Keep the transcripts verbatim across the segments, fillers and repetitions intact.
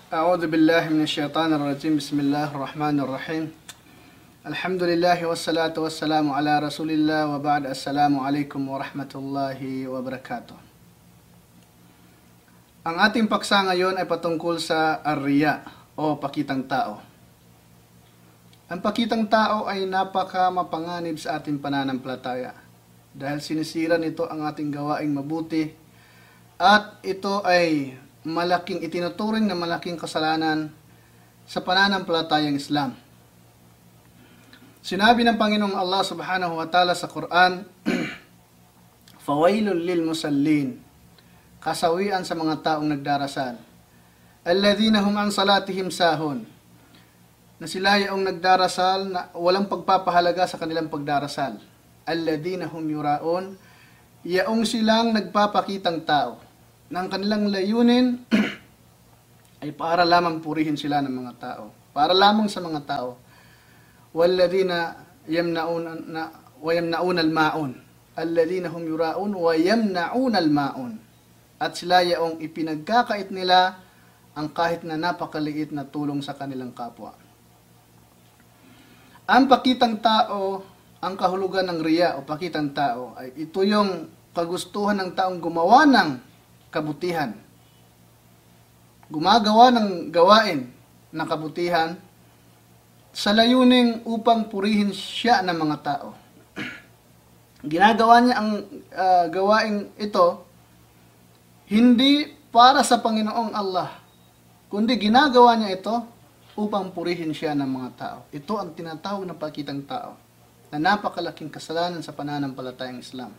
أعوذ بالله من الشيطان الرجيم بسم الله الرحمن الرحيم الحمد لله والصلاة والسلام على رسول الله وبعد السلام عليكم ورحمة الله وبركاته. Ang ating paksa ngayon ay patungkol sa ar-riya o pakitang tao. Ang pakitang tao ay napaka mapanganib sa ating pananampalataya dahil sinisira nito ang ating gawaing mabuti at ito ay malaking itinuturing na malaking kasalanan sa pananampalatayang Islam. Sinabi ng Panginoong Allah Subhanahu wa Ta'ala sa Quran, "Fawailul lil musallin," kasawian sa mga taong nagdarasal. "Alladhina hum an salatihim sahun," na sila yung nagdarasal na walang pagpapahalaga sa kanilang pagdarasal. "Alladhina hum yuraun," yaong silang nagpapakitang tao na ang kanilang layunin ay para lamang purihin sila ng mga tao, para lamang sa mga tao. "Walladhina yamna'una na wa yamna'una al-ma'un," alladhina hum yura'un wa yamna'una al-ma'un. At sila yaong ipinagkakait nila ang kahit na napakaliit na tulong sa kanilang kapwa. Ang pakitang tao, ang kahulugan ng riya o pakitang tao ay ito yung kagustuhan ng taong gumawa ng kabutihan, gumagawa ng gawain na kabutihan sa layuning upang purihin siya ng mga tao. Ginagawa niya ang uh, gawain ito hindi para sa Panginoong Allah, kundi ginagawa niya ito upang purihin siya ng mga tao. Ito ang tinatawag na pakitang tao na napakalaking kasalanan sa pananampalatayang Islam.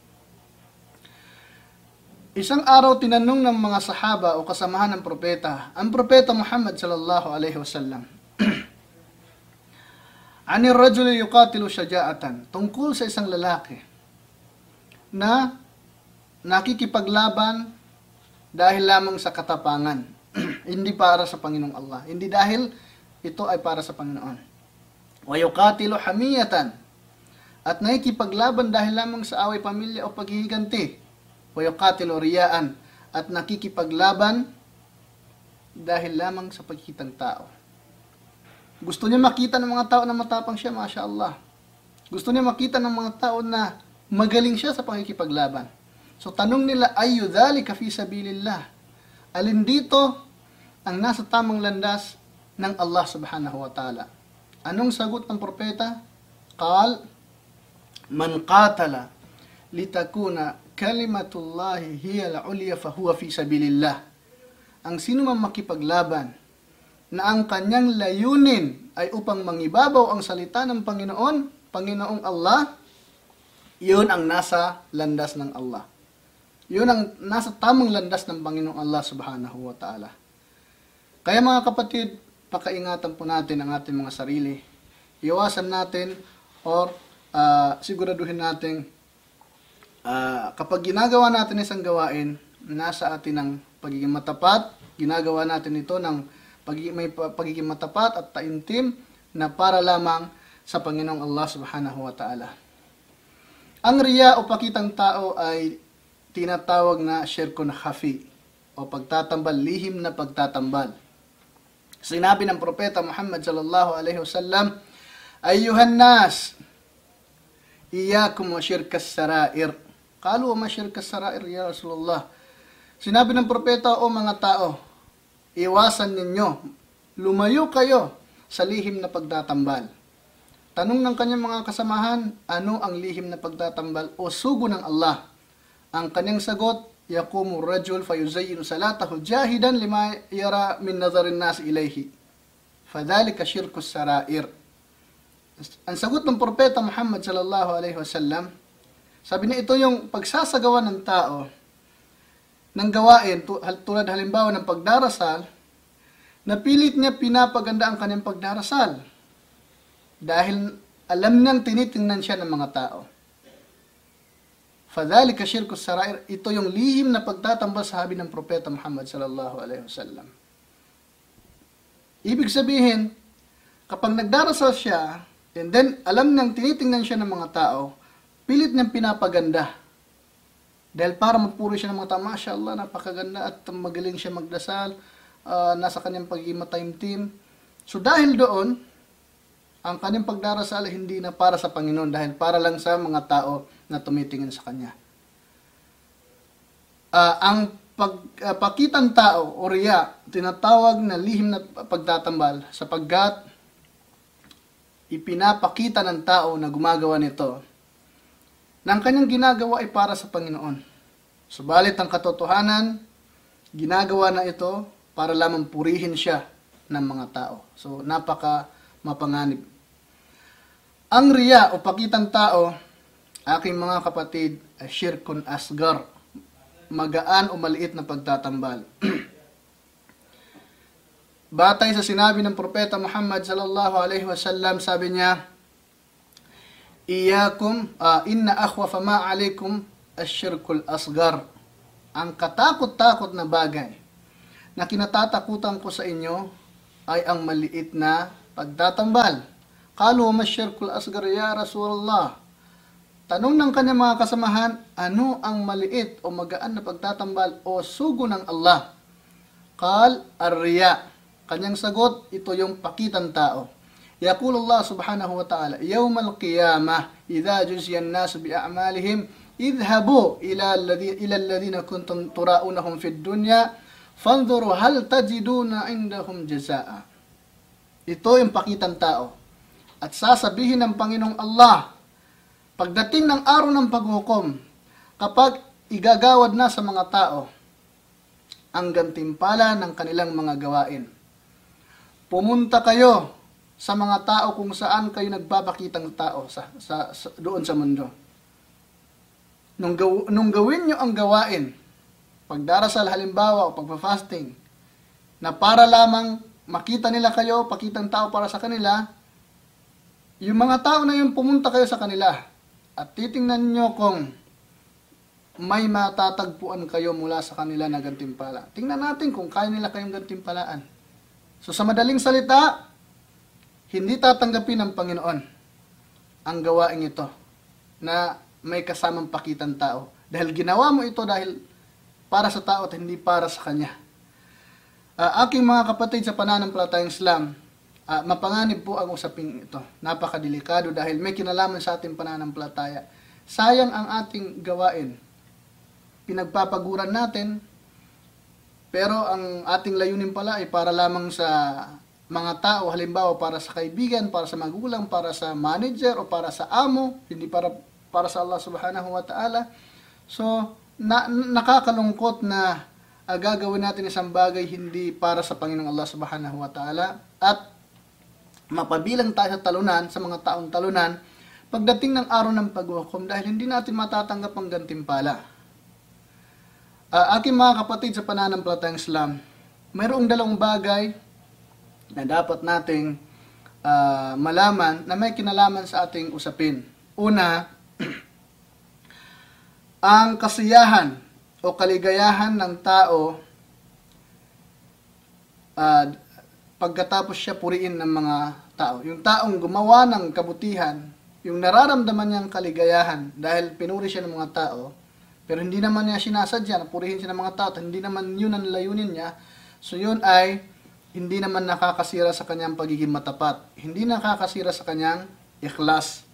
Isang araw tinanong ng mga sahaba o kasamahan ng propeta, ang propeta Muhammad sallallahu alaihi wasallam, "Anir rajuli yuqatilu syaja'atan," tungkol sa isang lalaki na nakikipaglaban dahil lamang sa katapangan, hindi para sa Panginoong Allah, hindi dahil ito ay para sa Panginoon. "Wa yuqatilu hamiyatan," at nakikipaglaban dahil lamang sa away pamilya o paghihiganti. "Wa yuqatilu riyaan," at nakikipaglaban dahil lamang sa pagkitang tao. Gusto niya makita ng mga tao na matapang siya, Masya Allah. Gusto niya makita ng mga tao na magaling siya sa pakikipaglaban. So tanong nila, "Ayyu dhalika fi sabilillah?" Alin dito ang nasa tamang landas ng Allah Subhanahu wa Ta'ala? Anong sagot ng propeta? Qal, "Man qatala litakuna kalimatullahi hiya al-ulya fa huwa fi sabilillah." Ang sino man makipaglaban na ang kanyang layunin ay upang mangibabaw ang salita ng Panginoon, Panginoong Allah, yun ang nasa landas ng Allah. Yun ang nasa tamang landas ng Panginoong Allah Subhanahu wa Ta'ala. Kaya mga kapatid, pakaingatan po natin ang ating mga sarili. Iwasan natin or uh, siguraduhin natin Uh, kapag ginagawa natin isang gawain, nasa atin ang pagiging matapat, ginagawa natin ito ng pagiging, may pagiging matapat at taimtim na para lamang sa Panginoong Allah Subhanahu wa Ta'ala. Ang riya o pakitang tao ay tinatawag na syirkun khafi o pagtatambal, lihim na pagtatambal. Sinabi ng propeta Muhammad sallallahu alaihi wasallam, "Ayyuhan nas, iyyakum wa syirkas sarair." Kalu wa masyirkas sarair ya Rasulullah. Sinabi ng propeta, "O mga tao, iwasan ninyo, lumayo kayo sa lihim na pagtatambal." Tanong ng kanyang mga kasamahan, ano ang lihim na pagtatambal o sugo ng Allah? Ang kanyang sagot, "Yaqumu rajul fayuzayyinu salatahu jahidan lima yara min nazarin nas ilayhi. Fadhalika syirkus sarair." Ang sagot ng propeta Muhammad sallallahu alaihi wasallam, sabi niya, ito yung pagsasagawa ng tao ng gawain tulad halimbawa ng pagdarasal, na pilit niya pinapaganda ang kanyang pagdarasal dahil alam niyang tinitingnan siya ng mga tao. Fadhalika syirkus sarair, ito yung lihim na pagtatambal, sabi ng propeta Muhammad sallallahu alaihi wasallam. Ibig sabihin, kapag nagdarasal siya, and then alam niyang tinitingnan siya ng mga tao, pilit niyang pinapaganda. Dahil para mapuri siya ng mga tao, Masya Allah, napakaganda at magaling siya magdasal, uh, nasa kanyang pagiging mataimtim. So dahil doon, ang kanyang pagdarasal hindi na para sa Panginoon dahil para lang sa mga tao na tumitingin sa kanya. Uh, ang pagpakitang uh, tao o riya, tinatawag na lihim na pagtatambal sapagkat ipinapakita ng tao na gumagawa nito na ang kanyang ginagawa ay para sa Panginoon. Subalit ang katotohanan, ginagawa na ito para lamang purihin siya ng mga tao. So napaka mapanganib. Ang riya o pakitang tao, aking mga kapatid, ay syirkun asgar, magaan o maliit na pagtatambal. Batay sa sinabi ng Propeta Muhammad sallallahu alaihi wasallam, sabi niya, Iyakum, uh, inna akhwafa ma alaikum asyirkul asgar. Ang katakot-takot na bagay na kinatatakutan ko sa inyo ay ang maliit na pagtatambal. Qalu masyirkul asgar ya Rasulullah. Tanong ng kanyang mga kasamahan, ano ang maliit o magaan na pagtatambal o sugo ng Allah? Qal ar-riya. Kanyang sagot, ito yung pakitang tao. Yaqul Allah subhanahu wa ta'ala, Yawmal qiyamah, idha juziyan nasu bi'a'malihim, idhabu ila alladhina kuntum tura'unahum fid dunya, fanzuru hal tajiduna indahum jazaa. Ito yung pakitang tao. At sasabihin ng Panginoong Allah, pagdating ng araw ng paghukom, kapag igagawad na sa mga tao ang gantimpala ng kanilang mga gawain, pumunta kayo sa mga tao kung saan kayo nagpapakitang tao sa, sa, sa, doon sa mundo. Nung, gaw, nung gawin nyo ang gawain, pagdarasal halimbawa o pagpa-fasting, na para lamang makita nila kayo, pakitang tao para sa kanila, yung mga tao na yun pumunta kayo sa kanila, at titingnan nyo kung may matatagpuan kayo mula sa kanila na gantimpala. Tingnan natin kung kaya nila kayong gantimpalaan. So sa madaling salita, hindi tatanggapin ng Panginoon ang gawain ito na may kasamang pakitang tao. Dahil ginawa mo ito dahil para sa tao at hindi para sa Kanya. Uh, aking mga kapatid sa pananampalatayang Islam, Uh, mapanganib po ang usaping ito. Napakadelikado dahil may kinalaman sa ating pananampalataya. Sayang ang ating gawain. Pinagpapaguran natin, pero ang ating layunin pala ay para lamang sa mga tao, halimbawa para sa kaibigan, para sa magulang, para sa manager, o para sa amo, hindi para, para sa Allah subhanahu wa ta'ala. So, na, nakakalungkot na uh, gagawin natin isang bagay hindi para sa Panginoong Allah subhanahu wa ta'ala, at mapabilang tayo sa talunan, sa mga taong talunan, pagdating ng araw ng paghukom dahil hindi natin matatanggap ang gantimpala. Uh, aking mga kapatid sa pananampalatayang Islam, mayroong dalawang bagay na dapat nating uh, malaman na may kinalaman sa ating usapin. Una, ang kasiyahan o kaligayahan ng tao uh, pagkatapos siya puriin ng mga tao. Yung taong gumawa ng kabutihan, yung nararamdaman niyang kaligayahan dahil pinuri siya ng mga tao, pero hindi naman niya sinasadya na purihin siya ng mga tao, at hindi naman yun ang layunin niya, so yun ay hindi naman nakakasira sa kanyang pagiging matapat. Hindi nakakasira sa kanyang ikhlas.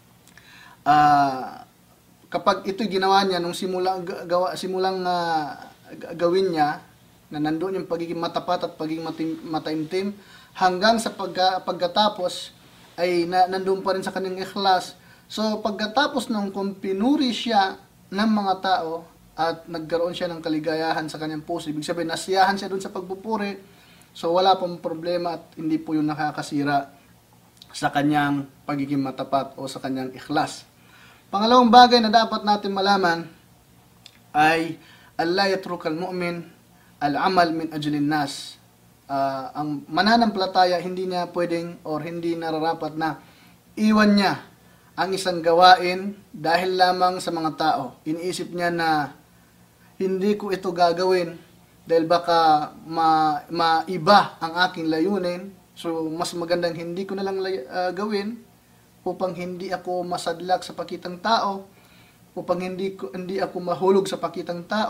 Uh, kapag ito'y ginawa niya nung simula, gawa, simulang uh, gawin niya, na nandoon yung pagiging matapat at pagiging mataimtim, hanggang sa pagka, pagkatapos ay na, nandoon pa rin sa kanyang ikhlas. So pagkatapos nung kung pinuri siya ng mga tao at nagkaroon siya ng kaligayahan sa kanyang puso, ibig sabihin nasiyahan siya doon sa pagpupuri, so wala pong problema at hindi po yung nakakasira sa kanyang pagiging matapat o sa kanyang ikhlas. Pangalawang bagay na dapat natin malaman ay Allah yatrukal mu'min al-amal min ajlin nas. Uh, ang mananampalataya, hindi niya pwedeng or hindi nararapat na iwan niya ang isang gawain dahil lamang sa mga tao. Iniisip niya na hindi ko ito gagawin dahil baka ma maiba ang aking layunin. So mas magandang hindi ko na lang uh, gawin upang hindi ako masadlak sa pakitang tao, upang hindi ko hindi ako mahulog sa pakitang tao.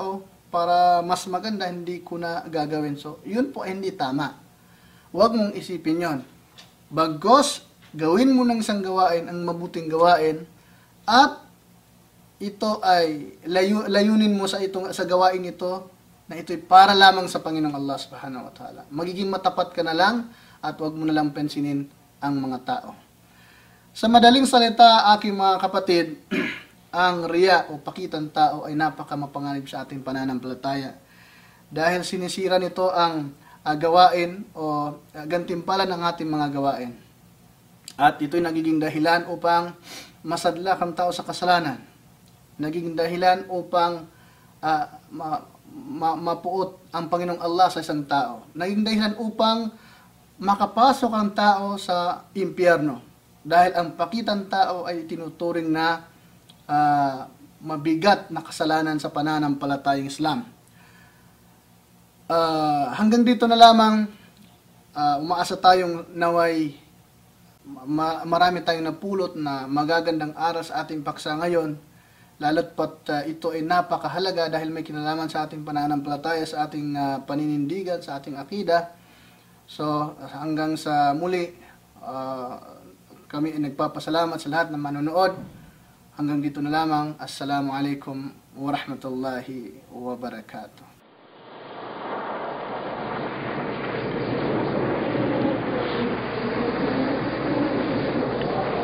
para mas maganda, hindi ko na gagawin. So, yun po ay hindi tama. Huwag mong isipin yon. Bagos, gawin mo ng isang gawain ang mabuting gawain at ito ay layu, layunin mo sa itong sa gawain ito na ito'y para lamang sa Panginoong Allah Subhanahu wa Ta'ala. Magiging matapat ka na lang at huwag mo na lang pensinin ang mga tao. Sa madaling salita, aking mga kapatid, ang riya o pakitang tao ay napakamapanganib sa ating pananampalataya. Dahil sinisira nito ang uh, gawain o uh, gantimpalan ng ating mga gawain. At ito'y nagiging dahilan upang masadlak ang tao sa kasalanan. Naging dahilan upang uh, ma, ma, mapuot ang Panginoong Allah sa isang tao. Naging dahilan upang makapasok ang tao sa impyerno. Dahil ang pakitang tao ay tinuturing na uh, mabigat na kasalanan sa pananampalatayang Islam. Uh, hanggang dito na lamang, uh, umaasa tayong naway ma, marami tayong napulot na magagandang aral sa ating paksa ngayon. Lalo't pat uh, ito ay napakahalaga dahil may kinalaman sa ating pananampalataya, sa ating uh, paninindigan, sa ating akida. So hanggang sa muli, uh, kami ay nagpapasalamat sa lahat ng manonood. Hanggang dito na lamang. Assalamualaikum warahmatullahi wabarakatuh.